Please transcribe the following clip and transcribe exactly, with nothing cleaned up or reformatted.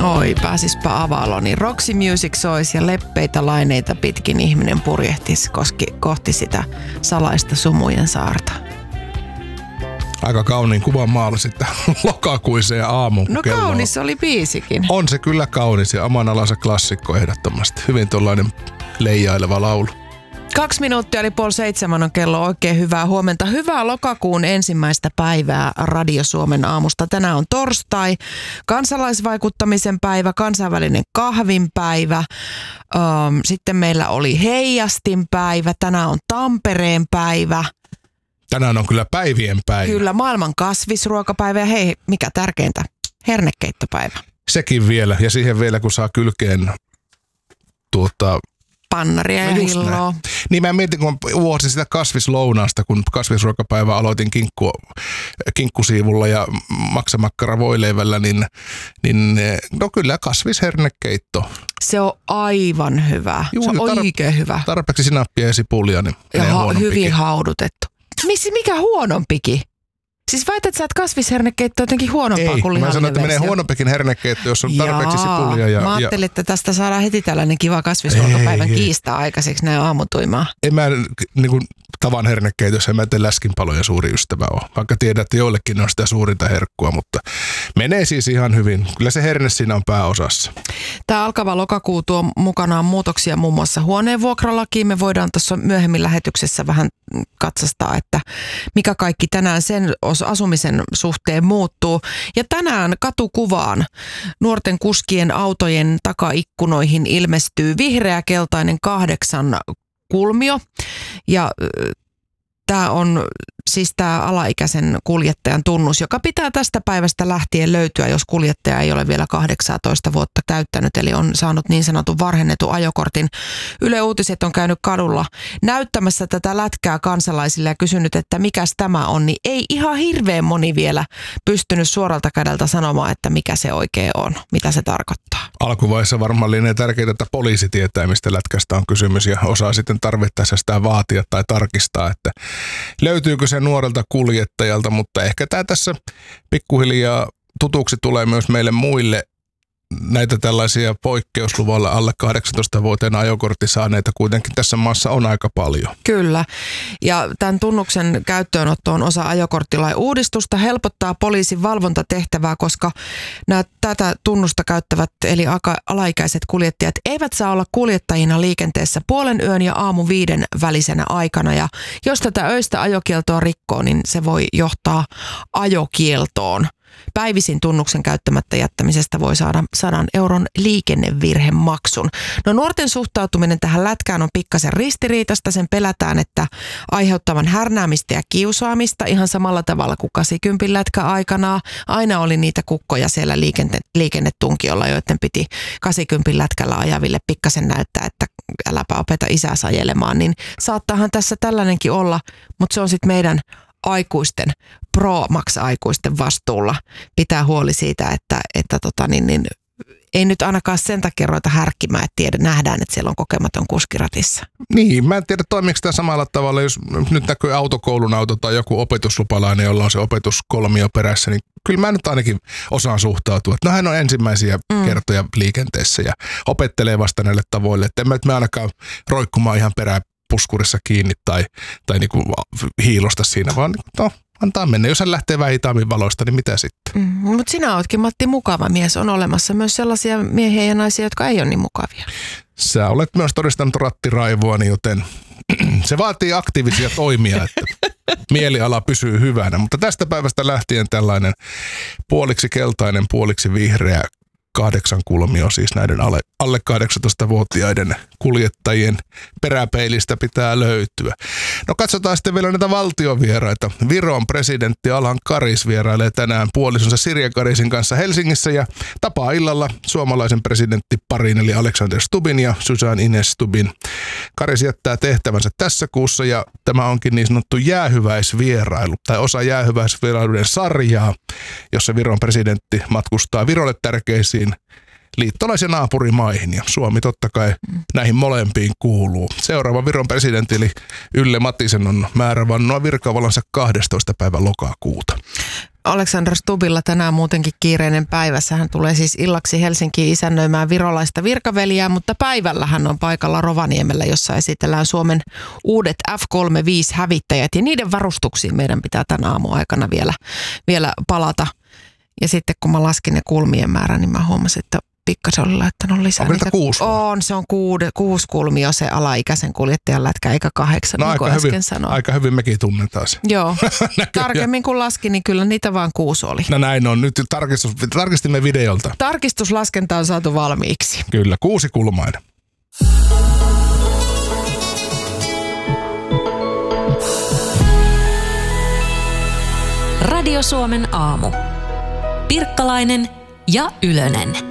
Oi, pääsispä avalo, niin Roxy Music sois ja leppeitä laineita pitkin ihminen purjehtis koski, kohti sitä salaista sumujen saarta. Aika kauniin kuvan maalasit lokakuiseen aamuun. No kaunis oli biisikin. On se kyllä kaunis ja oman alansa klassikko ehdottomasti. Hyvin tuollainen leijaileva laulu. Kaksi minuuttia eli puoli seitsemän on kello. Oikein hyvää huomenta. Hyvää lokakuun ensimmäistä päivää Radio Suomen aamusta. Tänään on torstai, kansalaisvaikuttamisen päivä, kansainvälinen kahvinpäivä. Sitten meillä oli heijastinpäivä. Tänään on Tampereen päivä. Tänään on kyllä päivien päivä. Kyllä, maailman kasvisruokapäivä ja hei, mikä tärkeintä, hernekeittopäivä. Sekin vielä ja siihen vielä kun saa kylkeen tuota... pannaria ja hilloa. Niin mä mietin, kun vuosi sitä kasvislounaasta, kun kasvisruokapäivä aloitin kinkku, kinkkusiivulla ja maksamakkara voileivällä, niin, niin no kyllä kasvishernekeitto. Se on aivan hyvä. Juu, se on tar- oikein hyvä. Tarpeeksi sinappia ja sipulia, niin ja ha- hyvin haudutettu. Miss, mikä huonompikin? Siis väität sä, että kasvishernekeitto on jotenkin huonompaa Ei, kuin lihallinen mä sanon, että versio. menee huonompikin hernekeitto, jos on tarpeeksi Jaa, sipulia. Ja, mä ajattelin, että tästä saadaan heti tällainen kiva kasvisruokapäivän ei, kiista aikaiseksi näin aamutuimaa. En mä niin kuin tavan hernekeitossa, en mä tee läskinpaloja suuri ystävä ole. Vaikka tiedän, että joillekin on sitä suurinta herkkua, mutta menee siis ihan hyvin. Kyllä se herne siinä on pääosassa. Tämä alkava lokakuu tuo mukanaan muutoksia muun muassa huoneenvuokralakiin. Me voidaan tuossa myöhemmin lähetyksessä vähän katsastaa, että mikä kaikki tänään sen asumisen suhteen muuttuu. Ja tänään katukuvaan nuorten kuskien autojen takaikkunoihin ilmestyy vihreä-keltainen kahdeksan kulmio. Ja tämä on siis tämä alaikäisen kuljettajan tunnus, joka pitää tästä päivästä lähtien löytyä, jos kuljettaja ei ole vielä kahdeksantoista vuotta täyttänyt, eli on saanut niin sanotun varhennetun ajokortin. Yle Uutiset on käynyt kadulla näyttämässä tätä lätkää kansalaisille ja kysynyt, että mikäs tämä on, niin ei ihan hirveän moni vielä pystynyt suoralta kädeltä sanomaan, että mikä se oikein on, mitä se tarkoittaa. Alkuvaiheessa varmaan lienee tärkeää, että poliisi tietää, mistä lätkästä on kysymys ja osaa sitten tarvittaessa sitä vaatia tai tarkistaa, että löytyykö se nuorelta kuljettajalta, mutta ehkä tämä tässä pikkuhiljaa tutuksi tulee myös meille muille. Näitä tällaisia poikkeusluvalla alle kahdeksantoista-vuotiaana ajokortti saaneita kuitenkin tässä maassa on aika paljon. Kyllä. Ja tämän tunnuksen käyttöönotto on osa ajokorttilain uudistusta, helpottaa poliisin valvontatehtävää, koska nämä tätä tunnusta käyttävät eli alaikäiset kuljettajat eivät saa olla kuljettajina liikenteessä puolen yön ja aamu viiden välisenä aikana. Ja jos tätä öistä ajokieltoa rikkoo, niin se voi johtaa ajokieltoon. Päivisin tunnuksen käyttämättä jättämisestä voi saada sadan euron liikennevirhemaksun. No nuorten suhtautuminen tähän lätkään on pikkasen ristiriitasta. Sen pelätään, että aiheuttavan härnäämistä ja kiusaamista ihan samalla tavalla kuin kahdeksankymmenen lätkä aikana. Aina oli niitä kukkoja siellä liikenne, liikennetunkiolla, joiden piti kahdeksankymmenen lätkällä ajaville pikkasen näyttää, että äläpä opeta isää sajelemaan. Niin saattaahan tässä tällainenkin olla, mutta se on sitten meidän aikuisten, pro-max-aikuisten vastuulla pitää huoli siitä, että, että tota, niin, niin, ei nyt ainakaan sen takia ruveta härkkimään, että tiedä, nähdään, että siellä on kokematon kuskiratissa. Niin, mä en tiedä toimiko tämä samalla tavalla, jos nyt näkyy autokoulun auto tai joku opetuslupalainen, jolla on se opetuskolmio perässä, niin kyllä mä nyt ainakin osaan suhtautua, että no hän on ensimmäisiä mm. kertoja liikenteessä ja opettelee vasta näille tavoille, että en mä nyt mä ainakaan roikkumaan ihan perään puskurissa kiinni tai, tai niinku hiilosta siinä, vaan no, antaa mennä. Jos hän lähtee vähän hitaammin valoista, niin mitä sitten? Mm, mutta sinä ootkin, Matti, mukava mies. On olemassa myös sellaisia miehiä ja naisia, jotka ei ole niin mukavia. Sä olet myös todistanut rattiraivoani, joten se vaatii aktiivisia toimia, että mieliala pysyy hyvänä. Mutta tästä päivästä lähtien tällainen puoliksi keltainen, puoliksi vihreä kahdeksan kulmio, siis näiden alle, alle kahdeksantoista-vuotiaiden kuljettajien peräpeilistä pitää löytyä. No katsotaan sitten vielä näitä valtiovieraita. Viron presidentti Alhan Karis vierailee tänään puolisonsa Sirja Karisin kanssa Helsingissä ja tapaa illalla suomalaisen presidenttiparin eli Alexander Stubbin ja Susan Ines Stubbin. Karis jättää tehtävänsä tässä kuussa ja tämä onkin niin sanottu jäähyväisvierailu tai osa jäähyväisvierailuiden sarjaa, jossa Viron presidentti matkustaa Virolle tärkeisiin liittolaisia naapurimaihin ja Suomi totta kai näihin molempiin kuuluu. Seuraava Viron presidentti eli Yle Matisen on määrä vannoa virkavalansa kahdestoista päivä lokakuuta. Alexander Stubbilla tänään muutenkin kiireinen päivässä. Hän tulee siis illaksi Helsinkiin isännöimään virolaista virkaveliä, mutta päivällä hän on paikalla Rovaniemellä, jossa esitellään Suomen uudet F kolmekymmentäviisi hävittäjät ja niiden varustuksiin meidän pitää tämän aamuaikana vielä, vielä palata. Ja sitten kun mä laskin ne kulmien määrän, niin mä huomasin, että pikkasen oli laittanut lisää. Onko niitä kuusi? On, se on kuude, kuusi kulmia se alaikäisen kuljettajan lätkä, eikä kahdeksan, no, niin kuin aika äsken hyvin, sanoin. Aika hyvin mekin tunnetaan se. Joo, tarkemmin kun laskin, niin kyllä niitä vaan kuusi oli. No näin on, nyt tarkistus, tarkistimme videolta. Tarkistuslaskenta on saatu valmiiksi. Kyllä, kuusi kulmainen. Radio Suomen aamu. Pirkkalainen ja Ylönen.